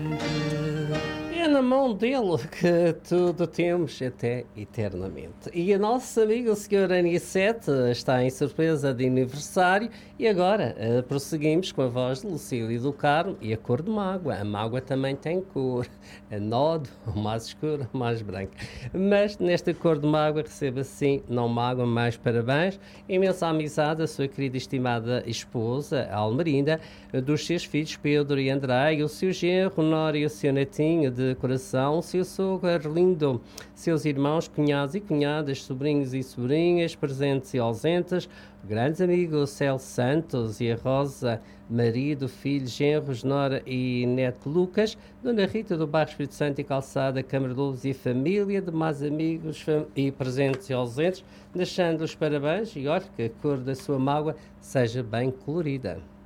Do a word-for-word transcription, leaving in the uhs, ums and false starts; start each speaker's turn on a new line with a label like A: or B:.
A: É na mão dele que tudo temos até eternamente. E a nossa amiga, o senhor Anicete, está em surpresa de aniversário e agora uh, prosseguimos com a voz de Lucília do Carmo e a cor de mágoa. A mágoa também tem cor, a nódo, o mais escuro, o mais branco. Mas nesta cor de mágoa receba sim, não mágoa, mais parabéns. Imensa amizade, a sua querida e estimada esposa, a Almerinda, dos seus filhos Pedro e André, o seu genro Nora e o seu netinho de coração, seu sogro Arlindo, seus irmãos, cunhados e cunhadas, sobrinhos e sobrinhas, presentes e ausentes, grandes amigos Celso Santos e a Rosa, marido, filho, genros, Nora e neto Lucas, Dona Rita do Bairro Espírito Santo e Calçada, Câmara de Luz e família, demais amigos e presentes e ausentes, deixando os parabéns e olha que a cor da sua mágoa seja bem colorida.